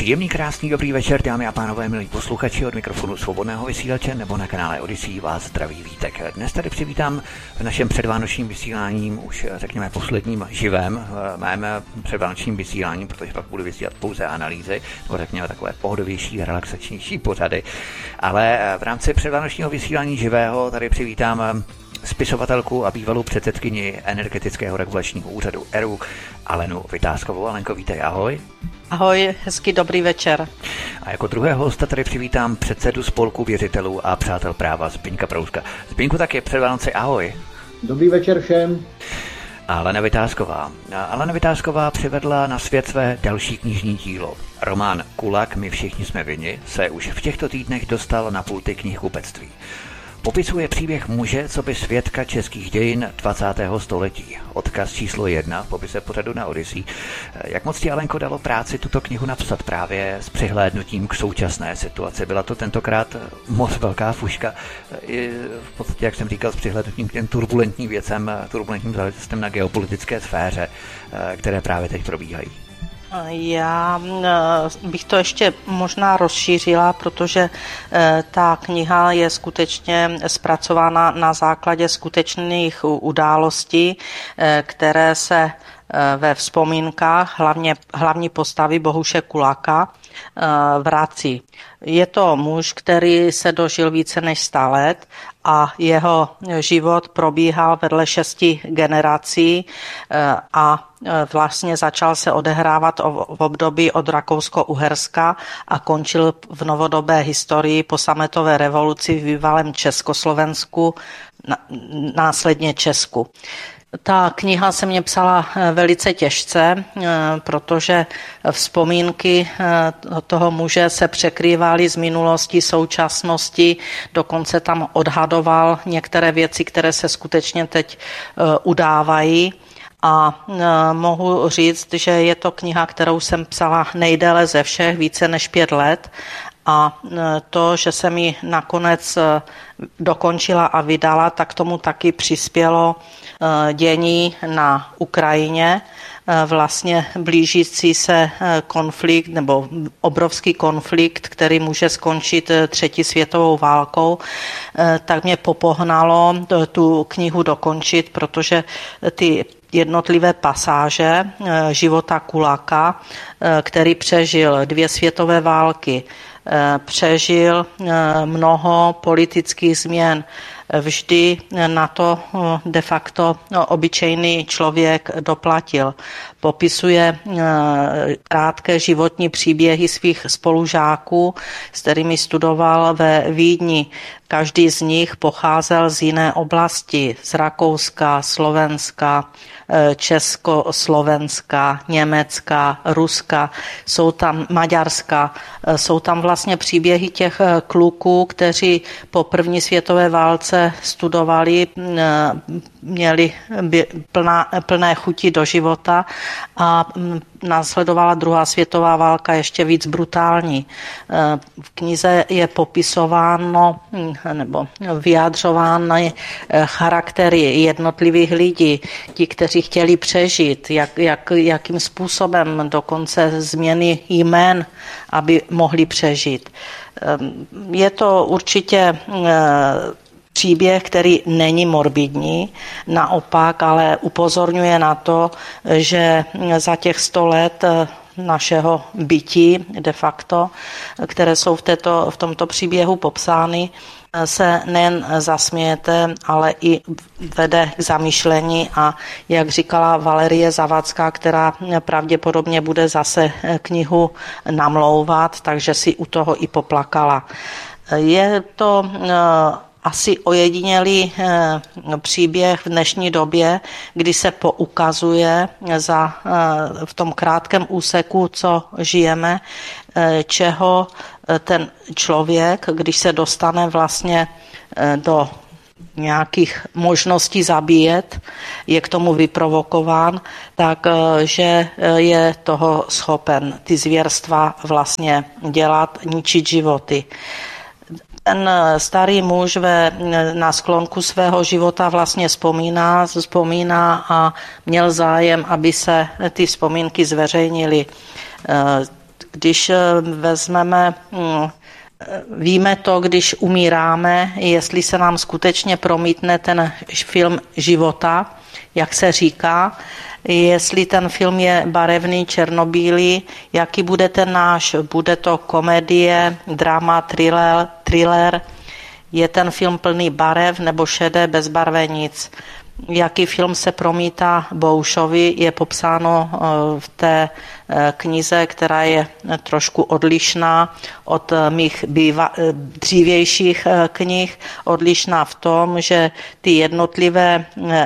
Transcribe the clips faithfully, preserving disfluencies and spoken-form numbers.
Příjemný, krásný, dobrý večer, dámy a pánové, milí posluchači, od mikrofonu Svobodného vysílače nebo na kanále Odyssey vás zdraví Vítek. Dnes tady přivítám v našem předvánočním vysíláním, už řekněme posledním živém, mém předvánočním vysíláním, protože pak budu vysílat pouze analýzy, nebo řekněme takové pohodovější, relaxačnější pořady. Ale v rámci předvánočního vysílání živého tady přivítám spisovatelku a bývalou předsedkyni Energetického regulačního úřadu E R U Alenu Vitáskovou. Alenko, vítej, ahoj. Ahoj, hezký dobrý večer. A jako druhého hosta tady přivítám předsedu spolku věřitelů a přátel práva Zbyňka Prouska. Zbyňku, taky před Vánoci, ahoj. Dobrý večer všem. Alena Vitásková. Alena Vitásková přivedla na svět své další knižní dílo. Román Kulak, my všichni jsme vinni se už v těchto týdnech dostal na pulty knihkupectví. Popisuje příběh muže, co by svědka českých dějin dvacátého století. Odkaz číslo jedna v popise pořadu na Odyssey. Jak moc ti, Alenko, dalo práci tuto knihu napsat právě s přihlédnutím k současné situaci? Byla to tentokrát moc velká fuška, i v podstatě, jak jsem říkal, s přihlédnutím k těm turbulentním věcem, turbulentním záležitostem na geopolitické sféře, které právě teď probíhají. Já bych to ještě možná rozšířila, protože ta kniha je skutečně zpracována na základě skutečných událostí, které se ve vzpomínkách hlavně, hlavní postavy Bohuše Kulaka vrací. Je to muž, který se dožil více než sto let a jeho život probíhal vedle šesti generací a vlastně začal se odehrávat v období od Rakousko-Uherska a končil v novodobé historii po sametové revoluci v bývalém Československu, následně Česku. Ta kniha se mě psala velice těžce, protože vzpomínky toho muže se překrývaly z minulosti, současnosti, dokonce tam odhadoval některé věci, které se skutečně teď udávají. A mohu říct, že je to kniha, kterou jsem psala nejdéle ze všech, více než pět let. A to, že se mi nakonec dokončila a vydala, tak tomu taky přispělo dění na Ukrajině, vlastně blížící se konflikt nebo obrovský konflikt, který může skončit třetí světovou válkou, tak mě popohnalo tu knihu dokončit, protože ty jednotlivé pasáže života Kulaka, který přežil dvě světové války, přežil mnoho politických změn. Vždy na to de facto obyčejný člověk doplatil. Popisuje krátké životní příběhy svých spolužáků, s kterými studoval ve Vídni. Každý z nich pocházel z jiné oblasti, z Rakouska, Slovenska, Československa, Německa, Ruska, jsou tam Maďarska, jsou tam vlastně příběhy těch kluků, kteří po první světové válce studovali, měli plná, plné chuti do života a následovala druhá světová válka ještě víc brutální. V knize je popisováno nebo vyjadřovány charaktery jednotlivých lidí, ti, kteří chtěli přežít, jak, jak, jakým způsobem, dokonce změny jmén, aby mohli přežít. Je to určitě příběh, který není morbidní, naopak, ale upozorňuje na to, že za těch sto let našeho bytí de facto, které jsou v, této, v tomto příběhu popsány, se nejen zasmějete, ale i vede k zamýšlení a jak říkala Valerie Zavacká, která pravděpodobně bude zase knihu namlouvat, takže si u toho i poplakala. Je to asi ojedinělý příběh v dnešní době, kdy se poukazuje za, v tom krátkém úseku, co žijeme, čeho ten člověk, když se dostane vlastně do nějakých možností zabíjet, je k tomu vyprovokován, takže je toho schopen ty zvěrstva vlastně dělat, ničit životy. Ten starý muž ve, na sklonku svého života vlastně vzpomíná, vzpomíná a měl zájem, aby se ty vzpomínky zveřejnily. Když vezmeme, víme to, když umíráme, jestli se nám skutečně promítne ten film života, jak se říká, jestli ten film je barevný, černobílý, jaký bude ten náš, bude to komedie, drama, thriller, thriller, je ten film plný barev nebo šedé, bezbarvenic. Jaký film se promítá Boušovi, je popsáno v té knize, která je trošku odlišná od mých býva, dřívějších knih, odlišná v tom, že ty jednotlivé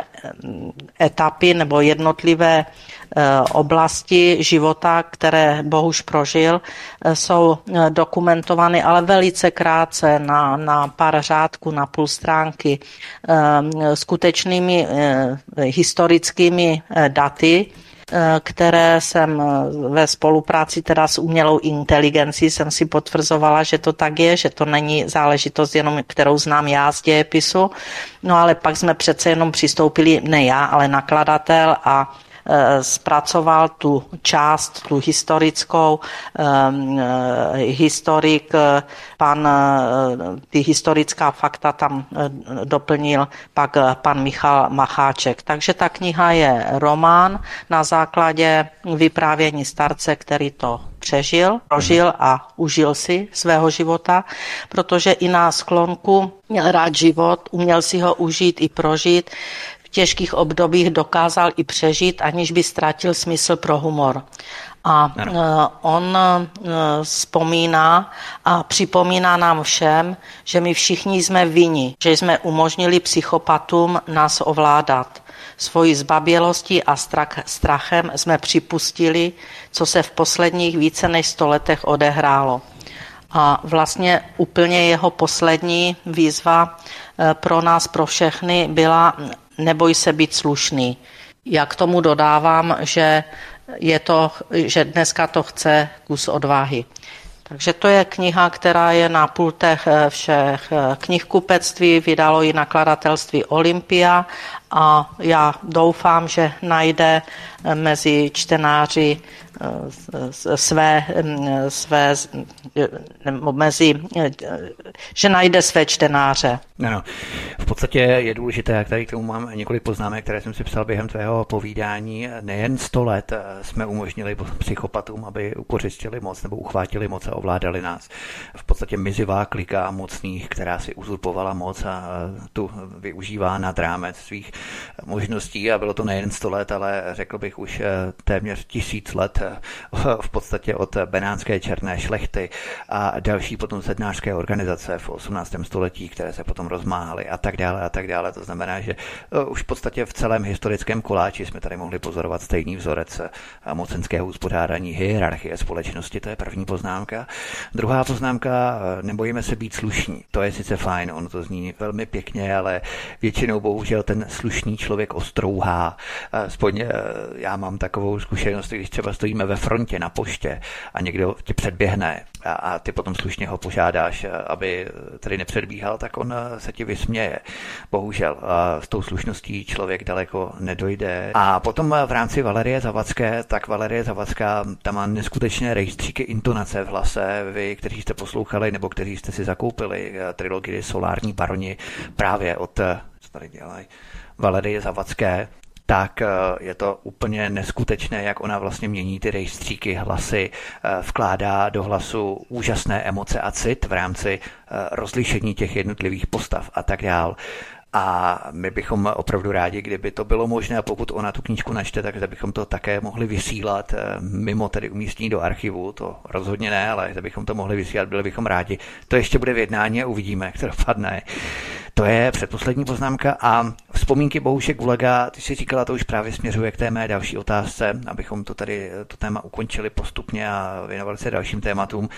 etapy nebo jednotlivé oblasti života, které Bohuš prožil, jsou dokumentovány, ale velice krátce na, na pár řádků, na půl stránky, skutečnými historickými daty, které jsem ve spolupráci teda s umělou inteligencí jsem si potvrzovala, že to tak je, že to není záležitost jenom, kterou znám já z dějepisu. No ale pak jsme přece jenom přistoupili, ne já, ale nakladatel a zpracoval tu část, tu historickou, um, historik, pan, ty historická fakta tam doplnil pak pan Michal Macháček. Takže ta kniha je román na základě vyprávění starce, který to přežil, prožil a užil si svého života, protože i na sklonku měl rád život, uměl si ho užít i prožít, v těžkých obdobích dokázal i přežít, aniž by ztratil smysl pro humor. A ano. on vzpomíná a připomíná nám všem, že my všichni jsme vinni, že jsme umožnili psychopatům nás ovládat. Svojí zbabělostí a strachem jsme připustili, co se v posledních více než sto letech odehrálo. A vlastně úplně jeho poslední výzva pro nás, pro všechny, byla neboj se být slušný. Já k tomu dodávám, že, je to, že dneska to chce kus odvahy. Takže to je kniha, která je na pultech všech knihkupectví, vydalo ji nakladatelství Olympia a já doufám, že najde mezi čtenáři své, své mezi, že najde své čtenáře. Ano, v podstatě je důležité, jak tady k tomu mám několik poznámek, které jsem si psal během tvého povídání. Nejen sto let jsme umožnili psychopatům, aby ukořistili moc nebo uchvátili moc a ovládali nás. V podstatě mizivá klika mocných, která si uzurpovala moc a tu využívá nad rámec svých možností a bylo to nejen sto let, ale řekl bych už téměř tisíc let v podstatě od benátské černé šlechty a další potom sednářské organizace v osmnáctém století, které se potom rozmáhaly a tak dále a tak dále. To znamená, že už v podstatě v celém historickém koláči jsme tady mohli pozorovat stejný vzorec mocenského uspořádání, hierarchie společnosti, to je první poznámka. Druhá poznámka, nebojíme se být slušní. To je sice fajn, ono to zní velmi pěkně, ale většinou bohužel ten slušný člověk ostrouhá. Aspoň já mám takovou zkušenost, když třeba stojíme ve frontě na poště a někdo tě předběhne a, a ty potom slušně ho požádáš, aby tady nepředbíhal, tak on se ti vysměje. Bohužel s tou slušností člověk daleko nedojde. A potom v rámci Valerie Zavadské, tak Valerie Zavacká tam má neskutečné rejstříky intonace v hlase. Vy, kteří jste poslouchali nebo kteří jste si zakoupili trilogii Solární baroni právě od, co tady dělají, Valerie Zavadské, tak je to úplně neskutečné, jak ona vlastně mění ty rejstříky, hlasy, vkládá do hlasu úžasné emoce a cit v rámci rozlišení těch jednotlivých postav a tak dál. A my bychom opravdu rádi, kdyby to bylo možné, a pokud ona tu knížku načte, tak bychom to také mohli vysílat mimo tedy umístění do archivu, to rozhodně ne, ale kdybychom to mohli vysílat, byli bychom rádi. To ještě bude v jednání a uvidíme, jak to dopadne. To je předposlední poznámka a vzpomínky Bohuše Gulaga, ty si říkala, to už právě směřuje k té mé další otázce, abychom to tady, to téma ukončili postupně a věnovali se dalším tématům.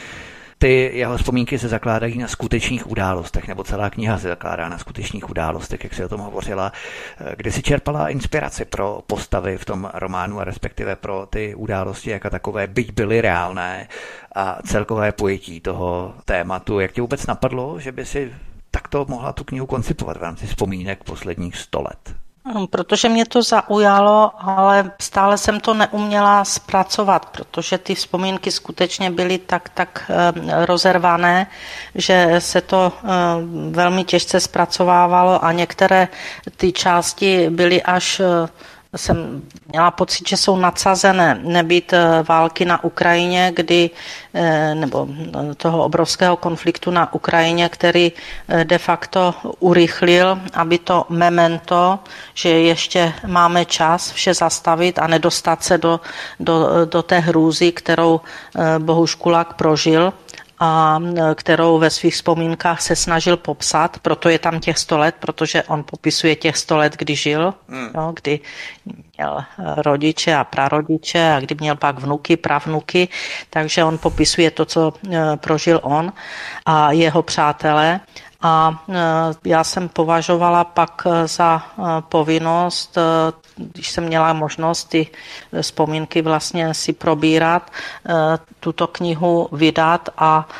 Ty jeho vzpomínky se zakládají na skutečných událostech, nebo celá kniha se zakládá na skutečných událostech, jak se o tom hovořila. Kde si čerpala inspiraci pro postavy v tom románu a respektive pro ty události jako takové, byť byly reálné a celkové pojetí toho tématu. Jak ti vůbec napadlo, že by si takto mohla tu knihu koncipovat v rámci vzpomínek posledních sto let? Protože mě to zaujalo, ale stále jsem to neuměla zpracovat, protože ty vzpomínky skutečně byly tak, tak rozervané, že se to velmi těžce zpracovávalo a některé ty části byly až... jsem měla pocit, že jsou nadsazené, nebýt války na Ukrajině, kdy, nebo toho obrovského konfliktu na Ukrajině, který de facto urychlil, aby to memento, že ještě máme čas vše zastavit a nedostat se do, do, do té hrůzy, kterou Bohuš Kulak prožil, a kterou ve svých vzpomínkách se snažil popsat, proto je tam těch sto let, protože on popisuje těch sto let, kdy žil, hmm. jo, kdy měl rodiče a prarodiče a kdy měl pak vnuky, pravnuky, takže on popisuje to, co prožil on a jeho přátelé. A já jsem považovala pak za povinnost, když jsem měla možnost ty vzpomínky vlastně si probírat, tuto knihu vydat a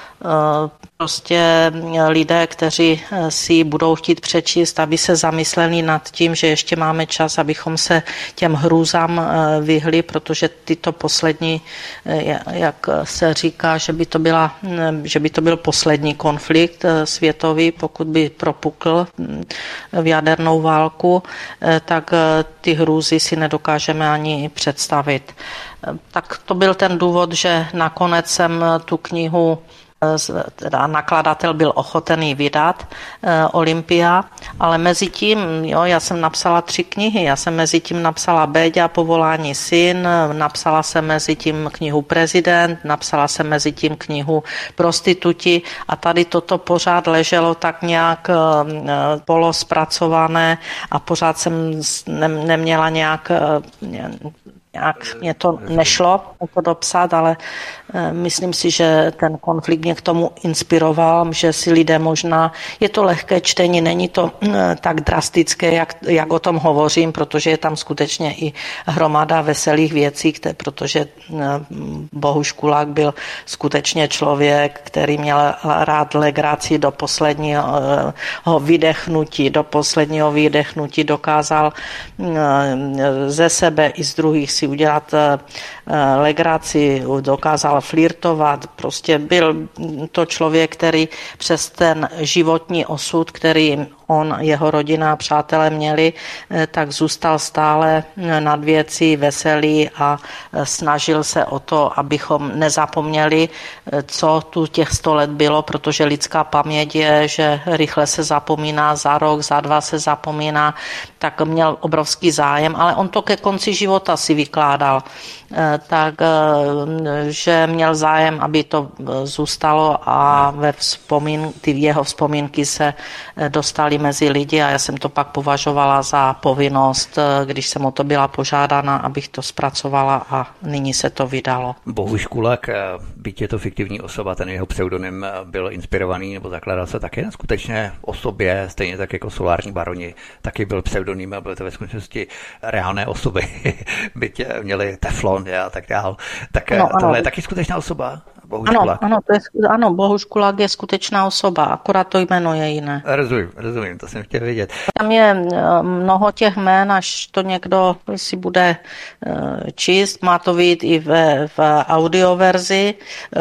prostě lidé, kteří si ji budou chtít přečíst, aby se zamysleli nad tím, že ještě máme čas, abychom se těm hrůzám vyhli, protože tyto poslední, jak se říká, že by to, byla, že by to byl poslední konflikt světový, pokud by propukl v jadernou válku, tak ty hrůzy si nedokážeme ani představit. Tak to byl ten důvod, že nakonec jsem tu knihu, teda nakladatel byl ochoten ji vydat, Olympia, ale mezi tím, jo, já jsem napsala tři knihy, já jsem mezi tím napsala Béďa, Povolání syn, napsala jsem mezi tím knihu Prezident, napsala jsem mezi tím knihu Prostituti a tady toto pořád leželo tak nějak polospracované a pořád jsem neměla nějak nějak mě to nešlo to dopsat, ale myslím si, že ten konflikt mě k tomu inspiroval, že si lidé možná, je to lehké čtení, není to tak drastické, jak, jak o tom hovořím, protože je tam skutečně i hromada veselých věcí, které, protože Bohuš Kulak byl skutečně člověk, který měl rád legraci do posledního vydechnutí, do posledního vydechnutí dokázal ze sebe i z druhých si udělat legraci, dokázal flirtovat, prostě byl to člověk, který přes ten životní osud, který on, jeho rodina a přátelé měli, tak zůstal stále nad věcí veselý a snažil se o to, abychom nezapomněli, co tu těch sto let bylo, protože lidská paměť je, že rychle se zapomíná, za rok, za dva se zapomíná, tak měl obrovský zájem, ale on to ke konci života si vykládal, tak, že měl zájem, aby to zůstalo a ve vzpomín, ty jeho vzpomínky se dostaly mezi lidi a já jsem to pak považovala za povinnost, když jsem o to byla požádána, abych to zpracovala a nyní se to vydalo. Bohuš Kulak, byť je to fiktivní osoba, ten jeho pseudonym byl inspirovaný nebo zakládal se také na skutečné osobě, stejně tak jako Solární baroni, taky byl pseudonym a byly to ve skutečnosti reálné osoby, byť měli teflon a tak dál. Tak no, tohle ano. Je taky skutečná osoba? Bohuš ano, Kulak. Ano, to je, ano, Bohuš Kulak je skutečná osoba, akorát to jméno je jiné. Rozumím, rozumím, to jsem chtěl vědět. Tam je mnoho těch jmén, až to někdo si bude číst, má to být i v, v audioverzi,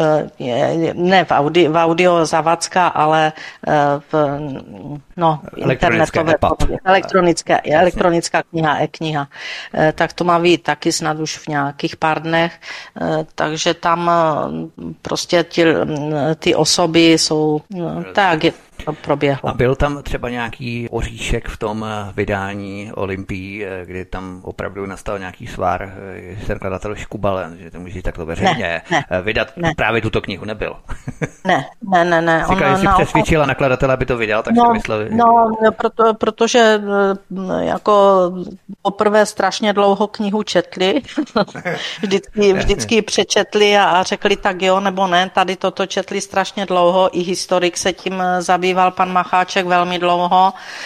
ne v, audio, v audio Zavadzka, ale v no, internetové elektronické, elektronická kniha, e-kniha. Tak to má být taky snad už v nějakých pár dnech, takže tam prostě ty, ty osoby jsou tak, to proběhlo. A byl tam třeba nějaký oříšek v tom vydání Olympii, kdy tam opravdu nastal nějaký svár s nakladatelem Škubalen, že to může takto veřejně ne, ne, vydat? Ne. Právě tuto knihu nebyl. Ne, ne, ne. ne. Říkali, jestli přesvědčila nakladatele, aby to vydal, tak no, si mysleli. No, proto, protože jako poprvé strašně dlouho knihu četli, vždycky, vždycky přečetli a, a řekli tak jo nebo ne, tady toto četli strašně dlouho, i historik se tím zabýval, pan Macháček, velmi dlouho.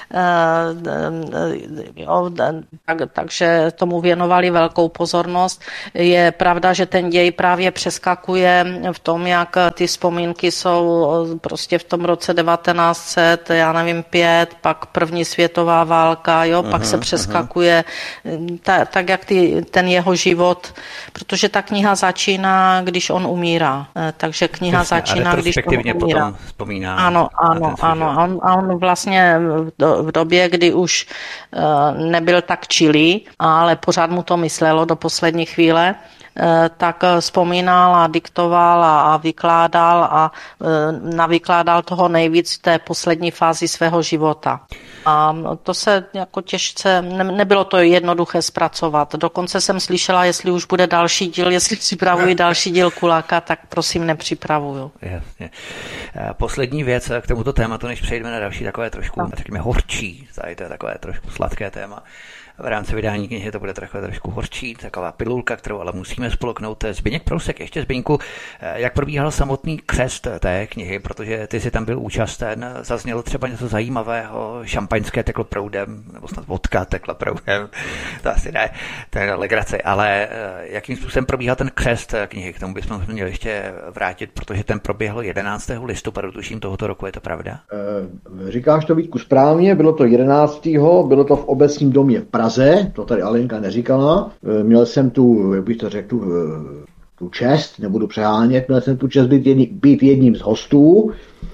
Jo, tak, takže tomu věnovali velkou pozornost. Je pravda, že ten děj právě přeskakuje v tom, jak ty vzpomínky jsou prostě v tom roce devatenáct set, já nevím, pět, pak první světová válka, jo, pak uh-huh, se přeskakuje uh-huh. ta, tak, jak ty, ten jeho život, protože ta kniha začíná, když on umírá. Takže kniha Jasně, začíná, když on umírá. Potom vzpomíná. Ano, ano, ano. A on, a on vlastně v, v době, kdy už uh, nebyl tak čilý, ale pořád mu to myslelo do poslední chvíle, tak vzpomínal a diktoval a, a vykládal a e, navykládal toho nejvíc v té poslední fázi svého života. A to se jako těžce, ne, nebylo to jednoduché zpracovat. Dokonce jsem slyšela, jestli už bude další díl, jestli připravují další díl Kulaka, tak prosím nepřipravuju. Jasně. Poslední věc k tomuto tématu, než přejdeme na další takové trošku, no. řekněme, horčí, tady to je takové trošku sladké téma. V rámci vydání knihy to bude trochu, trošku horčí, taková pilulka, kterou ale musíme spolknout. Zbyněk Prousek, ještě Zbyňku, jak probíhal samotný křest té knihy, protože ty jsi tam byl účasten, zaznělo třeba něco zajímavého, šampaňské teklo proudem, nebo snad vodka tekla proudem, to asi ne, to je legrace, ale jakým způsobem probíhal ten křest knihy, k tomu bychom měli ještě vrátit, protože ten proběhl jedenáctého listopadu, tuším tohoto roku, je to pravda? Říkáš to, Vítku, správně, bylo to jedenáctého bylo to v Obecním domě v Praze. To tady Alenka neříkala. Měl jsem tu, jak bych to řekl, tu, tu čest, nebudu přehánět, měl jsem tu čest být, jedni, být jedním z hostů.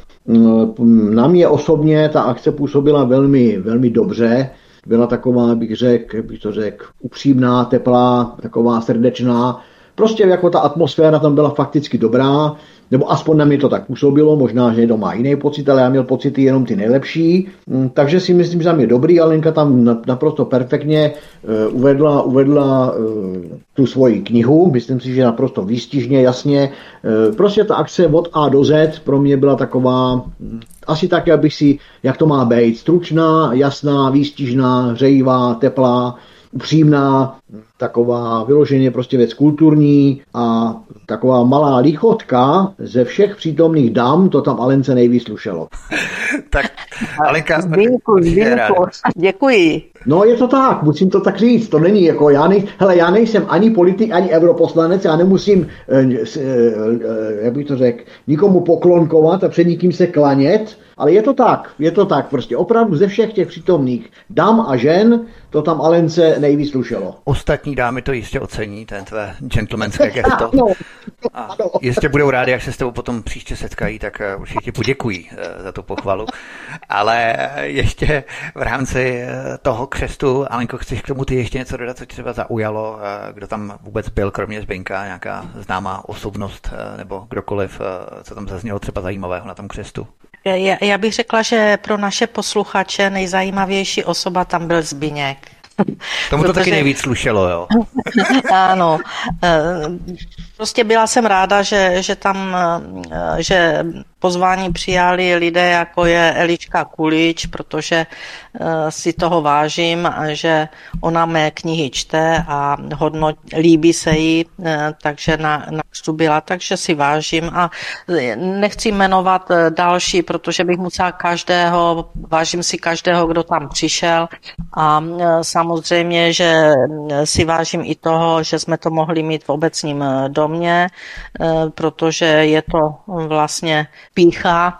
Na mě osobně ta akce působila velmi, velmi dobře. Byla taková, bych řekl, bych to řekl, upřímná, teplá, taková srdečná. Prostě jako ta atmosféra tam byla fakticky dobrá. Nebo aspoň na mě to tak působilo, možná, že někdo má jiný pocit, ale já měl pocity jenom ty nejlepší. Takže si myslím, že tam je dobrý. Alenka tam naprosto perfektně uvedla, uvedla tu svoji knihu. Myslím si, že naprosto výstižně, jasně. Prostě ta akce od A do Z pro mě byla taková, asi tak, jak bych si, jak to má být. Stručná, jasná, výstižná, hřejivá, teplá, upřímná, taková vyloženě prostě věc kulturní a taková malá lichotka ze všech přítomných dam, to tam Alence nejvíc slušelo. Tak, Alenka, Zbyňku, Zbyňku, děkuji. No je to tak, musím to tak říct, to není jako, já, nej, hele, já nejsem ani politik, ani europoslanec, já nemusím, eh, eh, jak bych to řekl, nikomu poklonkovat a před nikým se klanět, ale je to tak, je to tak, prostě opravdu ze všech těch přítomných dam a žen, to tam Alence nejvíc slušelo. Ostatní dámy to jistě ocení, ten tvé gentlemanské gesto. A jistě budou rádi, jak se s tebou potom příště setkají, tak určitě poděkují za tu pochvalu. Ale ještě v rámci toho křestu, Alenko, chceš k tomu ty ještě něco dodat, co tě třeba zaujalo, kdo tam vůbec byl, kromě Zbyňka, nějaká známá osobnost nebo kdokoliv, co tam zaznělo třeba zajímavého na tom křestu? Já, já bych řekla, že pro naše posluchače nejzajímavější osoba tam byl Zbyněk. Tomu to Protože... taky nejvíc slušelo, jo? Ano. Prostě byla jsem ráda, že, že tam, že pozvání přijali lidé, jako je Elička Kulič, protože si toho vážím, že ona mé knihy čte a hodnot, líbí se jí, takže na, na křtu byla, takže si vážím a nechci jmenovat další, protože bych musela každého, vážím si každého, kdo tam přišel a samozřejmě, že si vážím i toho, že jsme to mohli mít v Obecním domě, protože je to vlastně pýcha,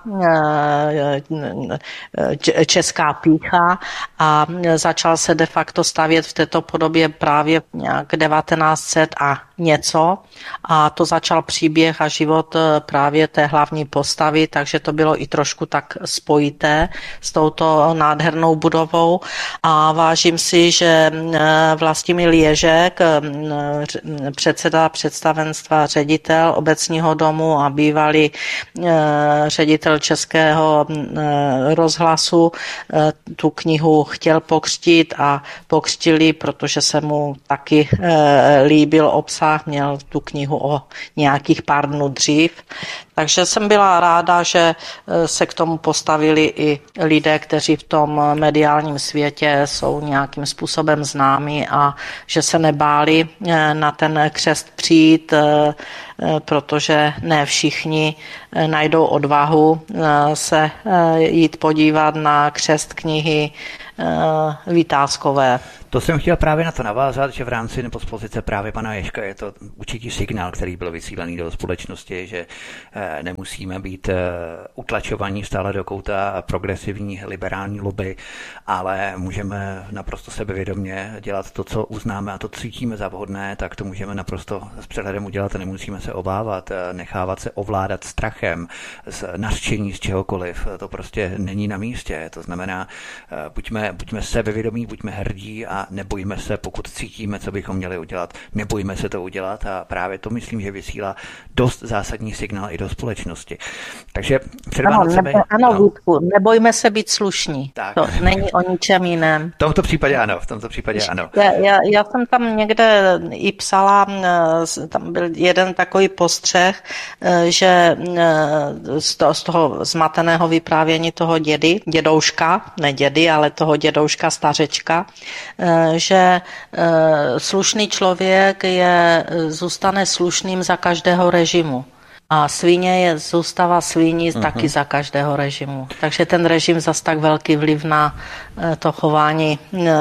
česká pýcha a začal se de facto stavět v této podobě právě nějak devatenáct set a něco a to začal příběh a život právě té hlavní postavy, takže to bylo i trošku tak spojité s touto nádhernou budovou a vážím si, že Vlastimil Ježek, předseda představenstva, ředitel Obecního domu a bývalý ředitel Českého rozhlasu tu knihu chtěl pokřtít a pokřtili, protože se mu taky líbil obsah, měl tu knihu o nějakých pár dnů dřív, Takže jsem byla ráda, že se k tomu postavili i lidé, kteří v tom mediálním světě jsou nějakým způsobem známí a že se nebáli na ten křest přijít, protože ne všichni najdou odvahu se jít podívat na křest knihy Vytázkové. To jsem chtěl právě na to navázat, že v rámci nepospozice právě pana Ježka je to určitý signál, který byl vysílaný do společnosti, že nemusíme být utlačovaní stále do kouta progresivní liberální lobby, ale můžeme naprosto sebevědomě dělat to, co uznáme a to cítíme za vhodné, tak to můžeme naprosto s přehledem udělat a nemusíme se obávat, nechávat se ovládat strachem, z nařčení z čehokoliv. To prostě není na místě. To znamená, buďme, buďme sebevědomí, buďme hrdí a nebojíme se, pokud cítíme, co bychom měli udělat, nebojíme se to udělat a právě to myslím, že vysílá dost zásadní signál i do společnosti. Takže před ano, Vánocemi... Nebo, ano, ano. Vítku, nebojíme se být slušní. Tak. To není o ničem jiném. V tomto případě ano, v tomto případě ano. Já, já, já jsem tam někde i psala, tam byl jeden takový postřeh, že z toho, z toho zmateného vyprávění toho dědy, dědouška, ne dědy, ale toho dědouška, stařečka, že slušný člověk je, zůstane slušným za každého režimu. A svíně je, zůstává svíní uh-huh. taky za každého režimu. Takže ten režim zas tak velký vliv na to chování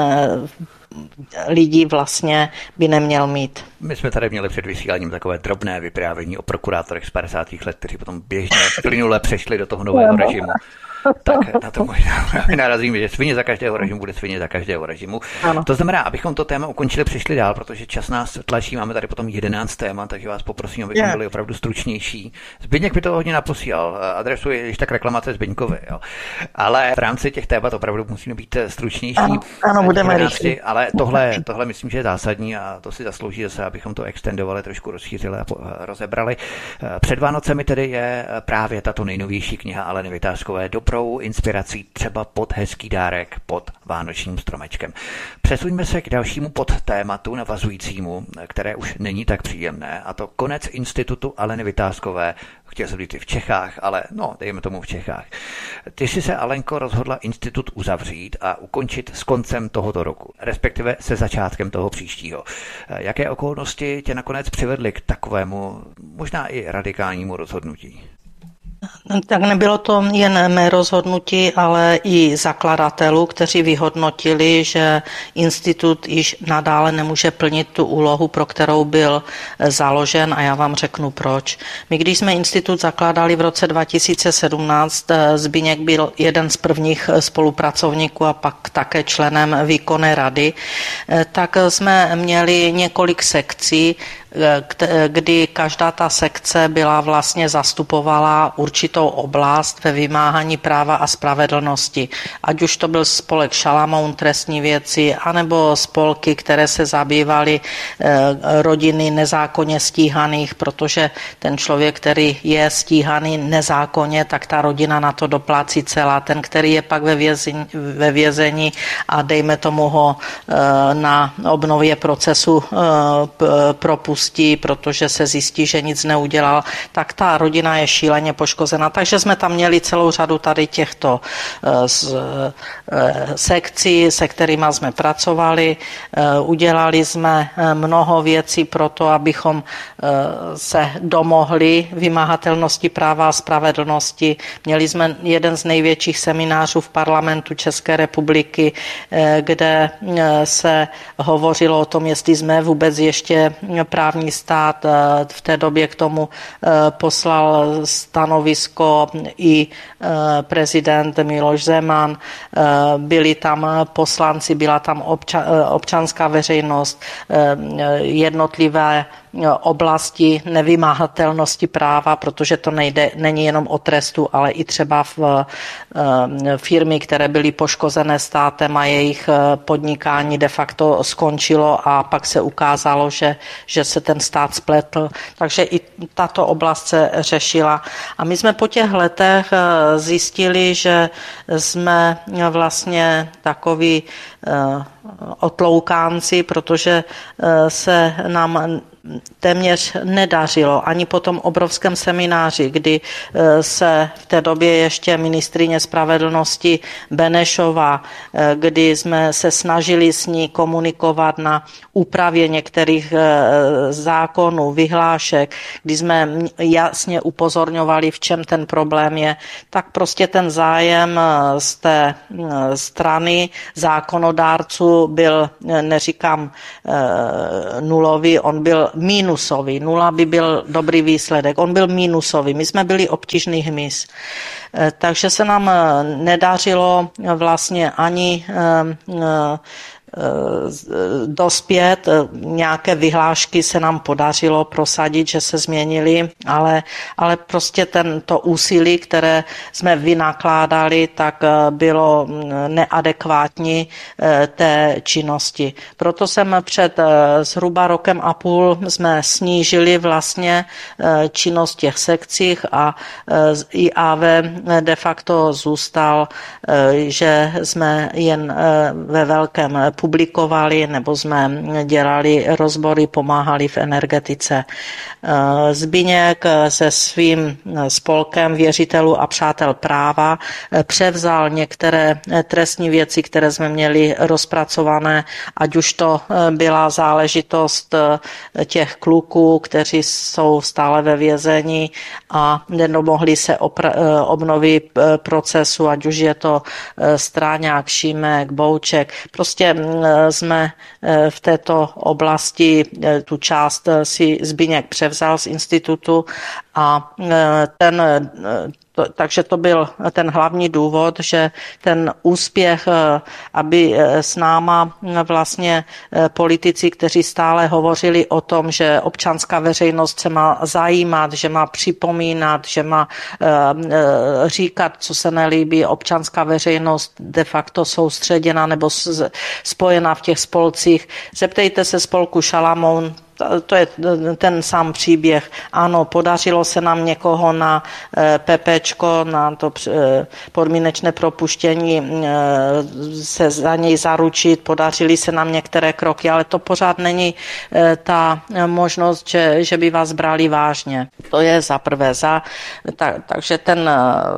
lidí vlastně by neměl mít. My jsme tady měli před vysíláním takové drobné vyprávění o prokurátorech z padesátých let, kteří potom běžně plynule přešli do toho nového režimu. Tak na to možná narazíme, že svině za každého režimu bude svině za každého režimu. Ano. To znamená, abychom to téma ukončili, přišli dál, protože čas nás tlačí, máme tady potom jedenáct témat, takže vás poprosím, abychom yeah. byli opravdu stručnější. Zbyněk by to hodně naposílal, adresuje když tak reklamace Zbyňkovi, jo. Ale v rámci těch témat opravdu musíme být stručnější. Ano, ano budeme rychlí. Ale tohle, tohle myslím, že je zásadní a to si zaslouží zase, abychom to extendovali, trošku rozšířili a rozebrali. Před Vánocemi tedy je právě tato nejnovější kniha Aleny Vytázkové Dobrou inspirací třeba pod hezký dárek pod vánočním stromečkem. Přesuňme se k dalšímu podtématu navazujícímu, které už není tak příjemné, a to konec institutu Aleny Vytázkové. Chtěl jsem být i v Čechách, ale no, dejme tomu v Čechách. Ty jsi se, Alenko, rozhodla institut uzavřít a ukončit s koncem tohoto roku, respektive se začátkem toho příštího. Jaké okolnosti tě nakonec přivedly k takovému, možná i radikálnímu rozhodnutí? Tak nebylo to jen mé rozhodnutí, ale i zakladatelů, kteří vyhodnotili, že institut již nadále nemůže plnit tu úlohu, pro kterou byl založen, a já vám řeknu proč. My, když jsme institut zakládali v roce dva tisíce sedmnáct, Zbyněk byl jeden z prvních spolupracovníků a pak také členem výkonné rady, tak jsme měli několik sekcí, kdy každá ta sekce byla vlastně zastupovala určitou oblast ve vymáhání práva a spravedlnosti. Ať už to byl spolek Šalamoun, trestní věci, anebo spolky, které se zabývaly rodiny nezákonně stíhaných, protože ten člověk, který je stíhaný nezákonně, tak ta rodina na to doplácí celá. Ten, který je pak ve vězení, ve vězení a dejme tomu ho na obnově procesu propustí, protože se zjistí, že nic neudělal, tak ta rodina je šíleně poškozena. Takže jsme tam měli celou řadu tady těchto sekcí, se kterými jsme pracovali. Udělali jsme mnoho věcí pro to, abychom se domohli vymahatelnosti práva a spravedlnosti. Měli jsme jeden z největších seminářů v parlamentu České republiky, kde se hovořilo o tom, jestli jsme vůbec ještě právní stát. V té době k tomu poslal stanovisko i prezident Miloš Zeman. Byli tam poslanci, byla tam občanská veřejnost, jednotlivé oblasti nevymáhatelnosti práva, protože to nejde, není jenom o trestu, ale i třeba v firmy, které byly poškozené státem a jejich podnikání de facto skončilo a pak se ukázalo, že, že se ten stát spletl. Takže i tato oblast se řešila. A my jsme po těch letech zjistili, že jsme vlastně takový otloukánci, protože se nám téměř nedařilo. Ani po tom obrovském semináři, kdy se v té době ještě ministryně spravedlnosti Benešová, kdy jsme se snažili s ní komunikovat na úpravě některých zákonů, vyhlášek, kdy jsme jasně upozorňovali, v čem ten problém je, tak prostě ten zájem z té strany zákonodárců byl, neříkám nulový, on byl mínusový. Nula by byl dobrý výsledek, on byl mínusový. My jsme byli obtížný hmyz. Takže se nám nedařilo vlastně ani dospět, nějaké vyhlášky se nám podařilo prosadit, že se změnily, ale, ale prostě ten, to úsilí, které jsme vynakládali, tak bylo neadekvátní té činnosti. Proto jsem před zhruba rokem a půl jsme snížili vlastně činnost těch sekcích a I A V de facto zůstal, že jsme jen ve velkém publikovali nebo jsme dělali rozbory, pomáhali v energetice. Zbyněk se svým spolkem věřitelů a přátel práva převzal některé trestní věci, které jsme měli rozpracované, ať už to byla záležitost těch kluků, kteří jsou stále ve vězení a nedomohli se obnovit procesu, ať už je to Stráňák, Šimek, Bouček. Prostě jsme v této oblasti tu část si Zbyněk převzal z institutu a ten To, takže to byl ten hlavní důvod, že ten úspěch, aby s náma vlastně politici, kteří stále hovořili o tom, že občanská veřejnost se má zajímat, že má připomínat, že má říkat, co se nelíbí, občanská veřejnost de facto soustředěna nebo spojená v těch spolcích. Zeptejte se spolku Šalamoun, to je ten sám příběh. Ano, podařilo se nám někoho na PPčko, na to podmínečné propuštění se za něj zaručit, podařily se nám některé kroky, ale to pořád není ta možnost, že, že by vás brali vážně. To je za prvé. Za, tak, takže ten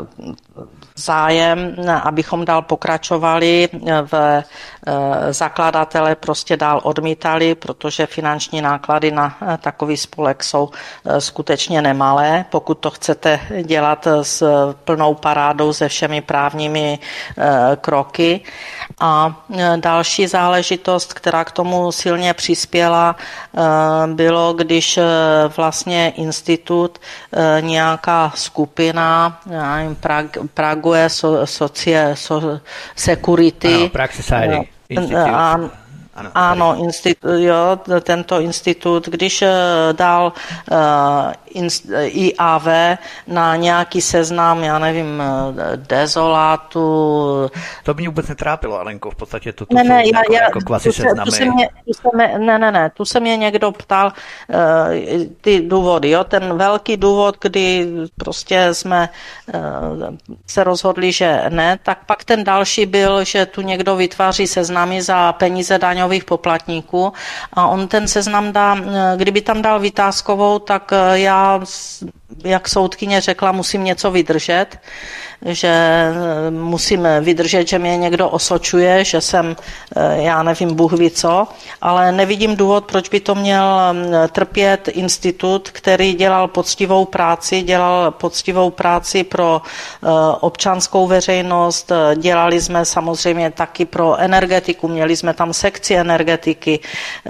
zájem, abychom dál pokračovali, v zakladatele prostě dál odmítali, protože finanční náklady na takový spolek jsou skutečně nemalé. Pokud to chcete dělat s plnou parádou, se všemi právními kroky. A další záležitost, která k tomu silně přispěla, bylo, když vlastně institut, nějaká skupina, já nevím, Prague Socie, so, Security. Ano, Prague Society. Ano, ano, ano institu, jo, tento institut, když dal uh, I A V na nějaký seznam, já nevím, dezolátu. To by mě vůbec netrápilo, Alenko, v podstatě to tu ne, ne, jsou já, jako, já, jako kvasi seznamy. Tu se mě, tu se mě, ne, ne, ne, tu se mě někdo ptal uh, ty důvody, jo, ten velký důvod, kdy prostě jsme uh, se rozhodli, že ne, tak pak ten další byl, že tu někdo vytváří seznamy za peníze daňových poplatníků a on ten seznam dá, kdyby tam dal vytázkovou, tak já, jak soudkyně řekla, musím něco vydržet, že musím vydržet, že mě někdo osočuje, že jsem, já nevím, Bůh ví co, ale nevidím důvod, proč by to měl trpět institut, který dělal poctivou práci, dělal poctivou práci pro občanskou veřejnost, dělali jsme samozřejmě taky pro energetiku, měli jsme tam sekci energetiky,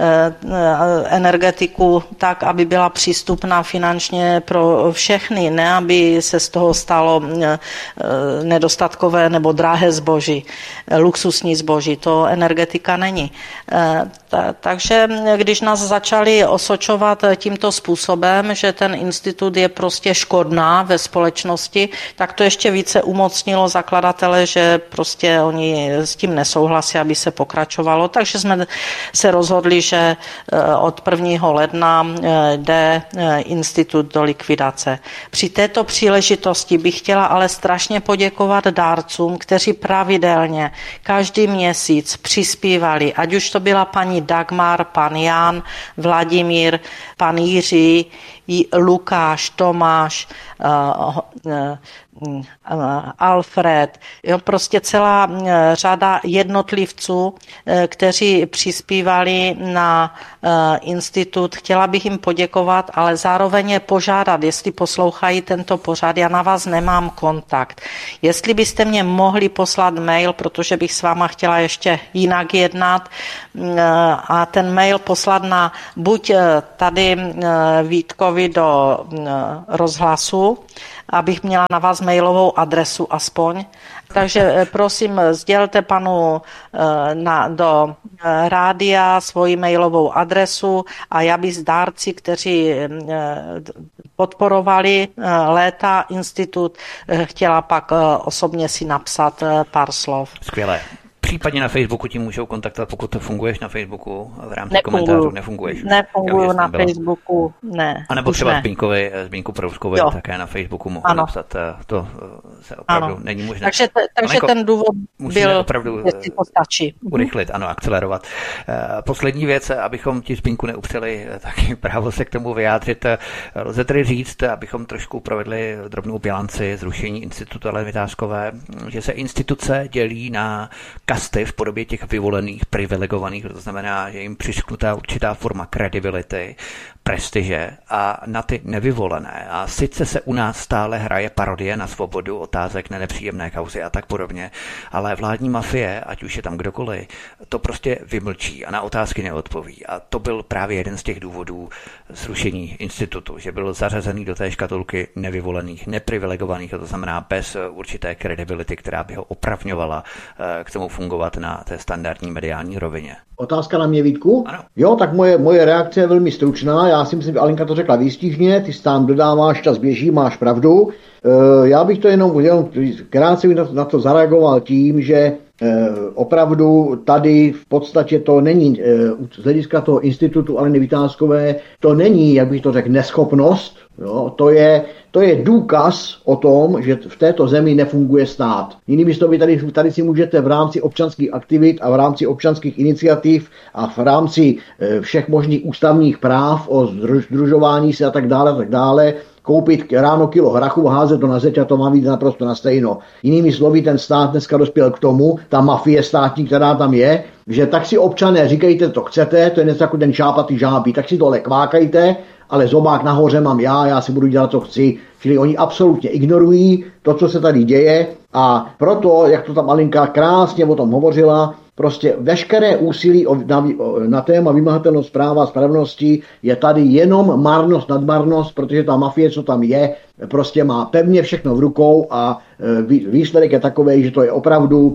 energetiku tak, aby byla přístupná finančně pro všechny, ne aby se z toho stalo nedostatkové nebo drahé zboží, luxusní zboží, to energetika není. Takže když nás začali osočovat tímto způsobem, že ten institut je prostě škodná ve společnosti, tak to ještě více umocnilo zakladatele, že prostě oni s tím nesouhlasí, aby se pokračovalo. Takže jsme se rozhodli, že od prvního ledna jde institut do likvidace. Při této příležitosti bych chtěla ale strašně strašně poděkovat dárcům, kteří pravidelně každý měsíc přispívali, ať už to byla paní Dagmar, pan Jan, Vladimír, pan Jiří, Lukáš, Tomáš, Alfred, jo, prostě celá řada jednotlivců, kteří přispívali na institut. Chtěla bych jim poděkovat, ale zároveň je požádat, jestli poslouchají tento pořad, já na vás nemám kontakt. Jestli byste mě mohli poslat mail, protože bych s váma chtěla ještě jinak jednat, a ten mail poslat na buď tady Vítkovi do rozhlasu, abych měla na vás mailovou adresu aspoň. Takže prosím, sdělte panu na, do rádia svoji mailovou adresu a já bych s dárci, kteří podporovali léta institut, chtěla pak osobně si napsat pár slov. Skvělé. Případně na Facebooku ti můžou kontaktovat, pokud to funguješ na Facebooku v rámci Nefunguju. komentářů, nefunguješ. Nefunguju na byla. Facebooku, ne. A nebo třeba Zbínkovi, Zbínku Prouskovi také na Facebooku mohou napsat, to se opravdu ano. není možné. Takže, te, takže jako, ten důvod byl, opravdu jestli to stačí. Urychlit, ano, akcelerovat. Poslední věc, abychom ti Zbínku neupřeli taky právo se k tomu vyjádřit, lze tedy říct, abychom trošku provedli drobnou bilanci zrušení institutu Aleny Vitáskové, že se instituce dělí na kasty v podobě těch vyvolených, privilegovaných, to znamená, že jim přišknutá určitá forma kredibility, prestiže a na ty nevyvolené. A sice se u nás stále hraje parodie na svobodu, otázek na nepříjemné kauzy a tak podobně, ale vládní mafie, ať už je tam kdokoliv, to prostě vymlčí a na otázky neodpoví. A to byl právě jeden z těch důvodů zrušení institutu, že byl zařazený do té škatulky nevyvolených, neprivilegovaných, to znamená bez určité kredibility, která by ho opravňovala k tomu fungovat na té standardní mediální rovině. Otázka na mě, Vítku? Ano. Jo, tak moje, moje reakce je velmi stručná. Já si myslím, že Alenka to řekla výstižně, ty tam dodáváš, čas běží, máš pravdu. E, já bych to jenom, jenom krátce na, na to zareagoval tím, že e, opravdu tady v podstatě to není, e, z hlediska toho institutu Aleny Vitáskové, to není, jak bych to řekl, neschopnost. Jo, to je, to je důkaz o tom, že v této zemi nefunguje stát. Jinými slovy, tady, tady si můžete v rámci občanských aktivit a v rámci občanských iniciativ a v rámci e, všech možných ústavních práv o sdružování se a tak dále, a tak dále, koupit ráno kilo hrachu, házet to na zeď a to má být naprosto na stejno. Jinými slovy, ten stát dneska dospěl k tomu, ta mafie státní, která tam je, že tak si občané říkejte, to chcete, to je něco jako ten šápatý žábí, tak si tohle kvákajte, ale zobák nahoře mám já, já si budu dělat, co chci. Čili oni absolutně ignorují to, co se tady děje a proto, jak to tam Alinka krásně o tom hovořila, prostě veškeré úsilí na, na téma vymahatelnost práva a spravedlnosti je tady jenom marnost nad marnost, protože ta mafie, co tam je, prostě má pevně všechno v rukou a výsledek je takový, že to je opravdu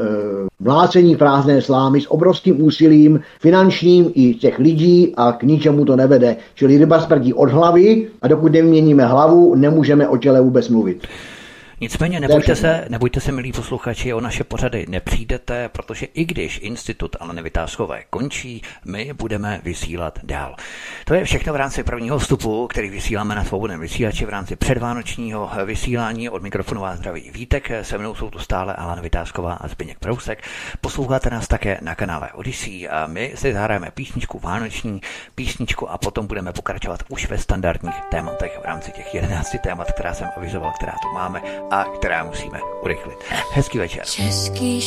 mlácení prázdné slámy s obrovským úsilím finančním i těch lidí a k ničemu to nevede. Čili ryba smrdí od hlavy a dokud nevyměníme hlavu, nemůžeme o těle vůbec mluvit. Nicméně nebojte se, nebojte se, milí posluchači, o naše pořady nepřijdete, protože i když institut Aleny Vitáskové končí, my budeme vysílat dál. To je všechno v rámci prvního vstupu, který vysíláme na Svobodném vysílači v rámci předvánočního vysílání. Od mikrofonu vás zdraví Vítek, se mnou jsou tu stále Alena Vitásková a Zbyněk Prousek. Posloucháte nás také na kanále Odyssey a my si zahrajeme písničku, vánoční písničku a potom budeme pokračovat už ve standardních tématech v rámci těch jedenácti témat, která jsem avizoval, která tu máme a která musíme urychlit. Hezký večer. Český